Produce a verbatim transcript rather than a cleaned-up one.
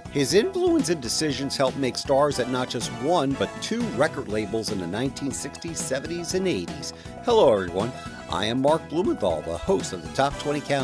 His influence and decisions helped make stars at not just one, but two record labels in the nineteen sixties, seventies, and eighties. Hello, everyone. I am Mark Blumenthal, the host of the Top twenty Countdown.